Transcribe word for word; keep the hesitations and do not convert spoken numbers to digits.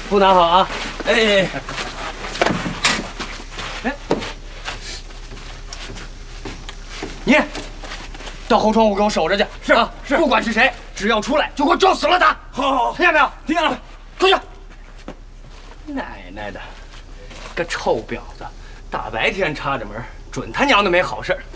不拿好啊！哎，哎，你到后窗户给我守着去。是啊，是，不管是谁，只要出来就给我撞死了他。好，好，好，听见没有？听见了，快去！奶奶的，个臭婊子，大白天插着门，准他娘的没好事。